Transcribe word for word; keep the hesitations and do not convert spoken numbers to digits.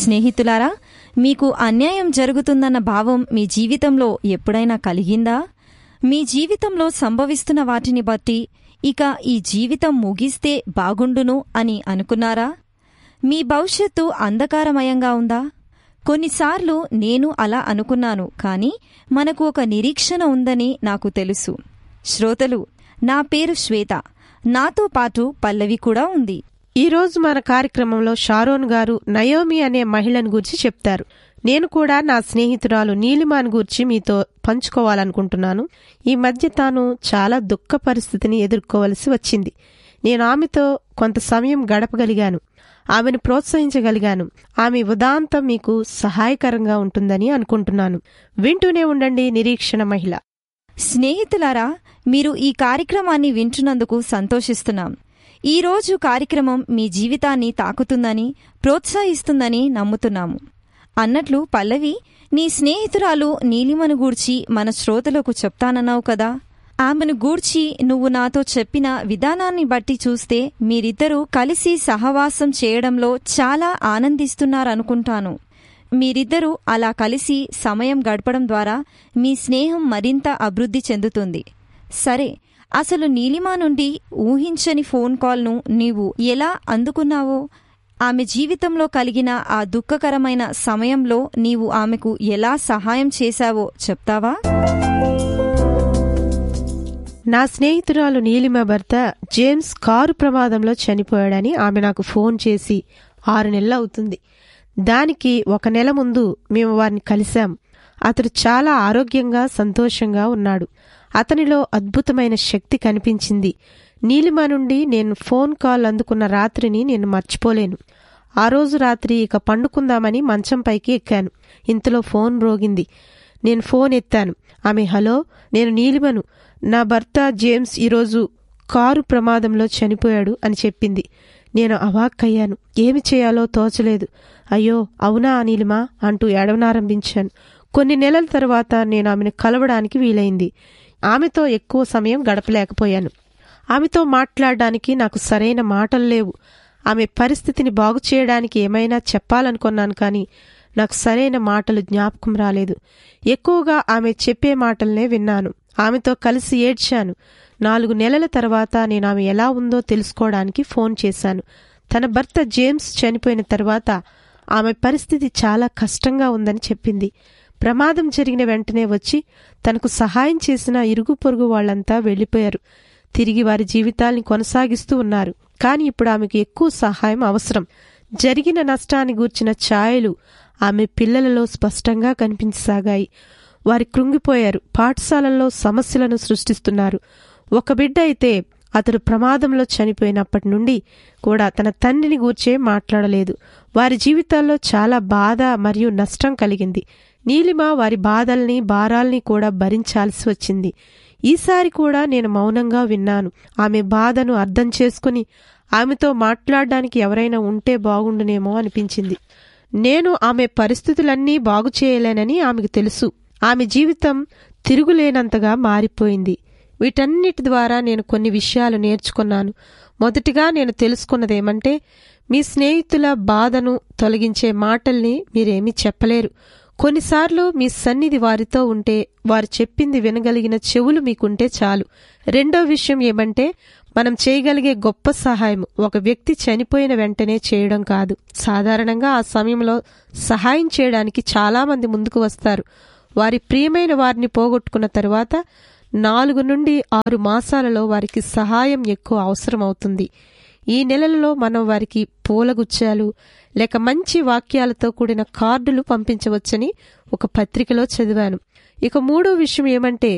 స్నేహితులారా, మీకు అన్యాయం జరుగుతుందన్న భావం మీ జీవితంలో ఎప్పుడైనా కలిగిందా? మీ జీవితంలో సంభవిస్తున్న వాటిని బట్టి ఇక ఈ జీవితం ముగిస్తే బాగుండును అని అనుకున్నారా? మీ భవిష్యత్తు అంధకారమయంగా ఉందా? కొన్నిసార్లు నేను అలా అనుకున్నాను, కానీ మనకు ఒక నిరీక్షణ ఉందని నాకు తెలుసు. శ్రోతలు, నా పేరు శ్వేత. నాతో పాటు పల్లవి కూడా ఉంది. ఈరోజు మన కార్యక్రమంలో షారోన్ గారు నయోమి అనే మహిళను గూర్చి చెప్తారు. నేను కూడా నా స్నేహితురాలు నీలిమాను గూర్చి మీతో పంచుకోవాలనుకుంటున్నాను. ఈ మధ్య తాను చాలా దుఃఖ పరిస్థితిని ఎదుర్కోవలసి వచ్చింది. నేను ఆమెతో కొంత సమయం గడపగలిగాను, ఆమెను ప్రోత్సహించగలిగాను. ఆమె ఉదాంతం మీకు సహాయకరంగా ఉంటుందని అనుకుంటున్నాను. వింటూనే ఉండండి నిరీక్షణ మహిళ. స్నేహితులారా, మీరు ఈ కార్యక్రమాన్ని వింటున్నందుకు సంతోషిస్తున్నాం. ఈరోజు కార్యక్రమం మీ జీవితాన్ని తాకుతుందని, ప్రోత్సహిస్తుందని నమ్ముతున్నాము. అన్నట్లు పల్లవి, నీ స్నేహితురాలు నీలిమను గూర్చి మన శ్రోతలకు చెప్తానన్నావు కదా. ఆమెను గూర్చి నువ్వు నాతో చెప్పిన విధానాన్ని బట్టి చూస్తే మీరిద్దరూ కలిసి సహవాసం చేయడంలో చాలా ఆనందిస్తున్నారనుకుంటాను. మీరిద్దరూ అలా కలిసి సమయం గడపడం ద్వారా మీ స్నేహం మరింత అభివృద్ధి చెందుతుంది. సరే, అసలు నీలిమా నుండి ఊహించని ఫోన్ కాల్ను నీవు ఎలా అందుకున్నావో, ఆమె జీవితంలో కలిగిన ఆ దుఃఖకరమైన సమయంలో నీవు ఆమెకు ఎలా సహాయం చేశావో చెప్తావా? నా స్నేహితురాలు నీలిమ భర్త జేమ్స్ కారు ప్రమాదంలో చనిపోయాడని ఆమె నాకు ఫోన్ చేసి ఆరు నెలలు అవుతుంది. దానికి ఒక నెల ముందు మేము వారిని కలిశాం. అతడు చాలా ఆరోగ్యంగా సంతోషంగా ఉన్నాడు. అతనిలో అద్భుతమైన శక్తి కనిపించింది. నీలిమ నుండి నేను ఫోన్ కాల్ అందుకున్న రాత్రిని నేను మర్చిపోలేను. ఆ రోజు రాత్రి ఇక పండుకుందామని మంచం పైకి ఎక్కాను. ఇంతలో ఫోన్ మ్రోగింది. నేను ఫోన్ ఎత్తాను. ఆమె, హలో, నేను నీలిమను. నా భర్త జేమ్స్ ఈరోజు కారు ప్రమాదంలో చనిపోయాడు అని చెప్పింది. నేను అవాక్కయ్యాను. ఏమి చేయాలో తోచలేదు. అయ్యో, అవునా నీలిమా అంటూ ఏడవనారంభించాను. కొన్ని నెలల తర్వాత నేను ఆమెను కలవడానికి వీలైంది. ఆమెతో ఎక్కువ సమయం గడపలేకపోయాను. ఆమెతో మాట్లాడడానికి నాకు సరైన మాటలు లేవు. ఆమె పరిస్థితిని బాగు చేయడానికి ఏమైనా చెప్పాలనుకున్నాను, కానీ నాకు సరైన మాటలు జ్ఞాపకం రాలేదు. ఎక్కువగా ఆమె చెప్పే మాటలనే విన్నాను. ఆమెతో కలిసి ఏడ్చాను. నాలుగు నెలల తర్వాత నేను ఆమె ఎలా ఉందో తెలుసుకోవడానికి ఫోన్ చేశాను. తన భర్త జేమ్స్ చనిపోయిన తర్వాత ఆమె పరిస్థితి చాలా కష్టంగా ఉందని చెప్పింది. ప్రమాదం జరిగిన వెంటనే వచ్చి తనకు సహాయం చేసిన ఇరుగు పొరుగు వాళ్లంతా వెళ్లిపోయారు. తిరిగి వారి జీవితాల్ని కొనసాగిస్తూ ఉన్నారు. కాని ఇప్పుడు ఆమెకు ఎక్కువ సహాయం అవసరం. జరిగిన నష్టాన్ని గూర్చిన ఛాయలు ఆమె పిల్లలలో స్పష్టంగా కనిపించసాగాయి. వారి కృంగిపోయారు. పాఠశాలల్లో సమస్యలను సృష్టిస్తున్నారు. ఒక బిడ్డ అయితే అతడు ప్రమాదంలో చనిపోయినప్పటి నుండి కూడా తన తండ్రిని గూర్చే మాట్లాడలేదు. వారి జీవితాల్లో చాలా బాధ మరియు నష్టం కలిగింది. నీలిమ వారి బాధల్ని భారాల్ని కూడా భరించాల్సి వచ్చింది. ఈసారి కూడా నేను మౌనంగా విన్నాను. ఆమె బాధను అర్థం చేసుకుని ఆమెతో మాట్లాడడానికి ఎవరైనా ఉంటే బాగుండునేమో అనిపించింది. నేను ఆమె పరిస్థితులన్నీ బాగు చేయలేనని ఆమెకు తెలుసు. ఆమె జీవితం తిరుగులేనంతగా మారిపోయింది. వీటన్నిటి ద్వారా నేను కొన్ని విషయాలు నేర్చుకున్నాను. మొదటిగా నేను తెలుసుకున్నదేమంటే, మీ స్నేహితుల బాధను తొలగించే మాటల్ని మీరేమీ చెప్పలేరు. కొన్నిసార్లు మీ సన్నిధి వారితో ఉంటే, వారు చెప్పింది వినగలిగిన చెవులు మీకుంటే చాలు. రెండో విషయం ఏమంటే, మనం చేయగలిగే గొప్ప సహాయం ఒక వ్యక్తి చనిపోయిన వెంటనే చేయడం కాదు. సాధారణంగా ఆ సమయంలో సహాయం చేయడానికి చాలామంది ముందుకు వస్తారు. వారి ప్రియమైన వారిని పోగొట్టుకున్న తరువాత నాలుగు నుండి ఆరు మాసాలలో వారికి సహాయం ఎక్కువ అవసరం అవుతుంది. ఈ నెలలలో మనం వారికి పూలగుచ్చాలు లేక మంచి వాక్యాలతో కూడిన కార్డులు పంపించవచ్చని ఒక పత్రికలో చదివాను. ఇక మూడో విషయం ఏమంటే,